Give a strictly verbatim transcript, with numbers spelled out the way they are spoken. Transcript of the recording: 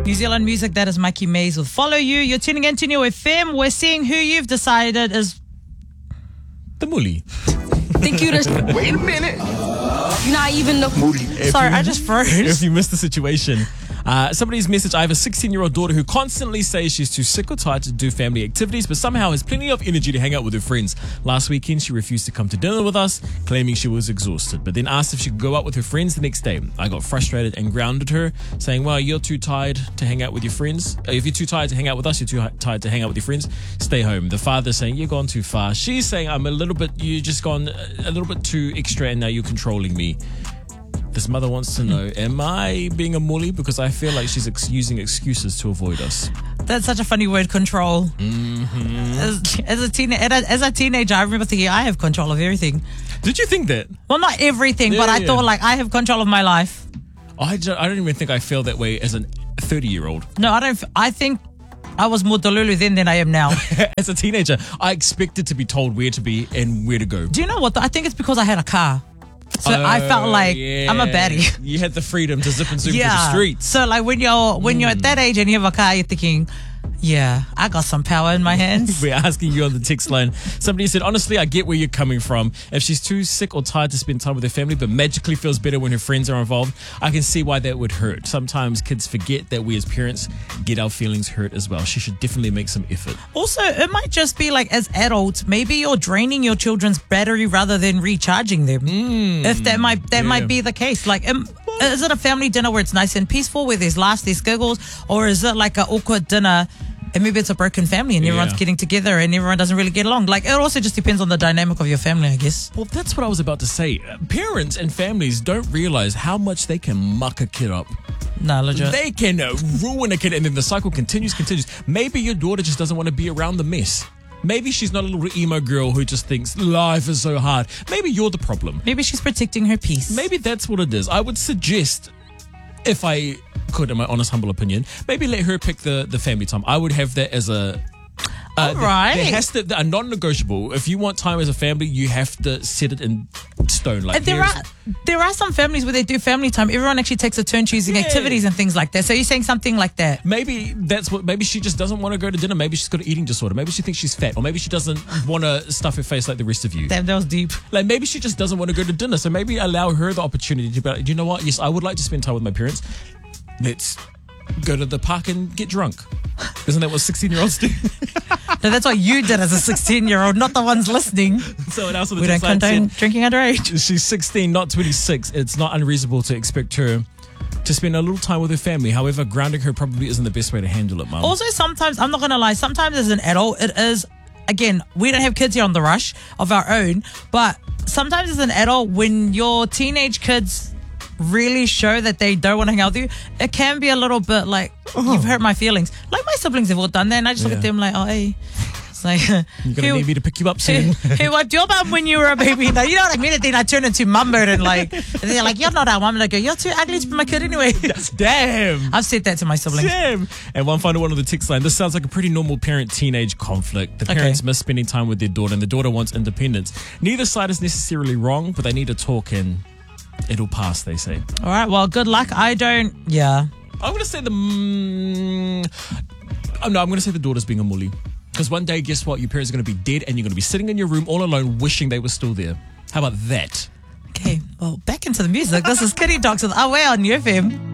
New Zealand music, that is Mikey Mays with Follow You. You're tuning in to New F M. We're seeing who you've decided is the Muli. Think you just Wait a minute. You're not even the Muli. Sorry, you, I just froze. If you missed the situation, uh, somebody's message, I have a sixteen-year-old daughter who constantly says she's too sick or tired to do family activities, but somehow has plenty of energy to hang out with her friends. Last weekend, she refused to come to dinner with us, claiming she was exhausted, but then asked if she could go out with her friends the next day. I got frustrated and grounded her, saying, well, you're too tired to hang out with your friends. If you're too tired to hang out with us, you're too tired to hang out with your friends. Stay home. The father's saying, you've gone too far. She's saying, I'm a little bit, you just gone a little bit too extra and now you're controlling me. This mother wants to know, am I being a mully? Because I feel like she's ex- using excuses to avoid us. That's such a funny word, control. Mm-hmm. As, as, a teen, as a teenager, I remember thinking, I have control of everything. Did you think that? Well, not everything, yeah, but I yeah. thought like I have control of my life. I don't, I don't even think I feel that way as a thirty-year-old. No, I don't. I think I was more delulu then than I am now. As a teenager, I expected to be told where to be and where to go. Do you know what? I think it's because I had a car. So oh, I felt like yeah. I'm a baddie. You had the freedom to zip and zoom yeah. through the streets. So like when you're when mm. you're at that age and you have a car, you're thinking, yeah, I got some power in my hands. We're asking you on the text line. Somebody said, honestly, I get where you're coming from. If she's too sick or tired to spend time with her family, but magically feels better when her friends are involved, I can see why that would hurt. Sometimes kids forget that we as parents get our feelings hurt as well. She should definitely make some effort. Also, it might just be like as adults, maybe you're draining your children's battery rather than recharging them. Mm, if that might that yeah. might be the case. Like, um, is it a family dinner where it's nice and peaceful, where there's laughs, there's giggles, or is it like an awkward dinner? And maybe it's a broken family and everyone's yeah. getting together and everyone doesn't really get along. Like, it also just depends on the dynamic of your family, I guess. Well, that's what I was about to say. Parents and families don't realize how much they can muck a kid up. Nah, legit. They can uh, ruin a kid and then the cycle continues, continues. Maybe your daughter just doesn't want to be around the mess. Maybe she's not a little emo girl who just thinks life is so hard. Maybe you're the problem. Maybe she's protecting her peace. Maybe that's what it is. I would suggest, if I could, in my honest, humble opinion, maybe let her pick the, the family time. I would have that as a... Uh, All right. There has to, a non-negotiable. If you want time as a family, you have to set it in stone. Like there are there are some families where they do family time. Everyone actually takes a turn choosing yeah. activities and things like that. So you're saying something like that? Maybe that's what. Maybe she just doesn't want to go to dinner. Maybe she's got an eating disorder. Maybe she thinks she's fat, or maybe she doesn't want to stuff her face like the rest of you. Damn, that was deep. Like maybe she just doesn't want to go to dinner. So maybe allow her the opportunity to be like, you know what? Yes, I would like to spend time with my parents. Let's go to the park and get drunk. Isn't that what sixteen-year-olds do? No, that's what you did as a sixteen-year-old, not the ones listening. Someone else on the we don't text line condone said, drinking underage. She's sixteen, not twenty-six. It's not unreasonable to expect her to spend a little time with her family. However, grounding her probably isn't the best way to handle it, Mum. Also, sometimes, I'm not going to lie, sometimes as an adult, it is, again, we don't have kids here on the rush of our own, but sometimes as an adult, when your teenage kids really show that they don't want to hang out with you, it can be a little bit like, oh. you've hurt my feelings. Like, my siblings have all done that, and I just look yeah. at them like, oh, hey. It's like, you're going to need me to pick you up soon. Hey, what your mum when you were a baby? Now, you know what I mean? And then I turn into mum mode and like, and they're like, you're not our mum. And I go, you're too ugly to be my kid anyway. Damn. I've said that to my siblings. Damn. And one final one on the text line. This sounds like a pretty normal parent-teenage conflict. The Okay. parents miss spending time with their daughter, and the daughter wants independence. Neither side is necessarily wrong, but they need to talk and it'll pass, they say. All right, well, good luck. I don't, yeah. I'm going to say the... Mm, oh, no, I'm going to say the daughter's being a mully. Because one day, guess what? Your parents are going to be dead and you're going to be sitting in your room all alone wishing they were still there. How about that? Okay, well, back into the music. This is Kitty Dogs with Awe on U F M.